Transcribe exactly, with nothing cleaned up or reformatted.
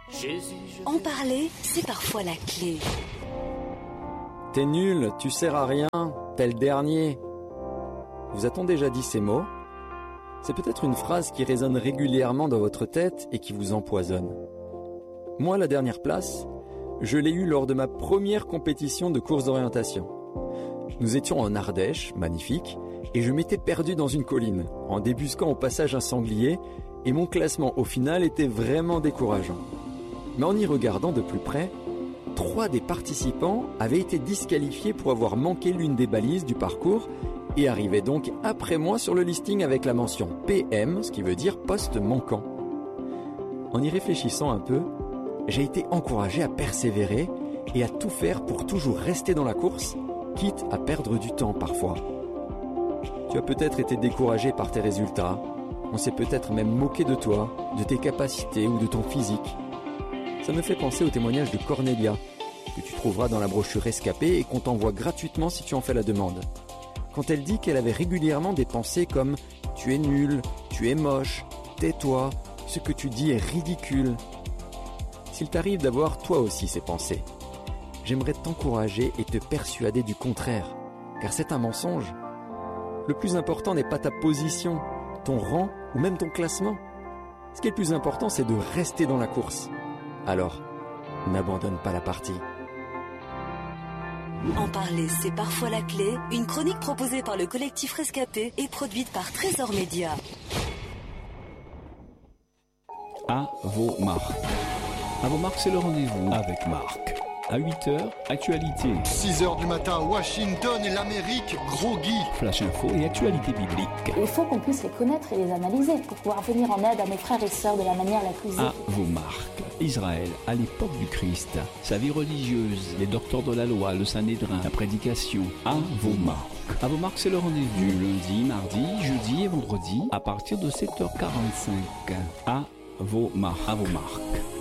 En parler, c'est parfois la clé. T'es nul, tu sers à rien, t'es le dernier. Vous a-t-on déjà dit ces mots ? C'est peut-être une phrase qui résonne régulièrement dans votre tête et qui vous empoisonne. Moi, la dernière place, je l'ai eue lors de ma première compétition de course d'orientation. Nous étions en Ardèche, magnifique, et je m'étais perdu dans une colline, en débusquant au passage un sanglier, et mon classement au final était vraiment décourageant. Mais en y regardant de plus près, trois des participants avaient été disqualifiés pour avoir manqué l'une des balises du parcours et arrivaient donc après moi sur le listing avec la mention P M, ce qui veut dire poste manquant. En y réfléchissant un peu, j'ai été encouragé à persévérer et à tout faire pour toujours rester dans la course, quitte à perdre du temps parfois. Tu as peut-être été découragé par tes résultats, on s'est peut-être même moqué de toi, de tes capacités ou de ton physique. Ça me fait penser au témoignage de Cornelia, que tu trouveras dans la brochure Rescapé et qu'on t'envoie gratuitement si tu en fais la demande. Quand elle dit qu'elle avait régulièrement des pensées comme « tu es nul, tu es moche, tais-toi, ce que tu dis est ridicule ». S'il t'arrive d'avoir toi aussi ces pensées, j'aimerais t'encourager et te persuader du contraire, car c'est un mensonge. Le plus important n'est pas ta position, ton rang ou même ton classement. Ce qui est le plus important, c'est de rester dans la course. Alors, n'abandonne pas la partie. En parler, c'est parfois la clé. Une chronique proposée par le collectif Rescapé et produite par Trésor Média. À vos marques. À vos marques, c'est le rendez-vous avec Marc. À huit heures, actualité. six heures du matin, Washington et l'Amérique, gros Guy. Flash info et actualité biblique. Il faut qu'on puisse les connaître et les analyser pour pouvoir venir en aide à nos frères et sœurs de la manière la plus efficace. À vos marques. Israël, à l'époque du Christ, sa vie religieuse, les docteurs de la loi, le Sanhédrin, la prédication. À vos marques. À vos marques, c'est le rendez-vous du lundi, mardi, jeudi et vendredi à partir de sept heures quarante-cinq. À vos marques. À vos marques.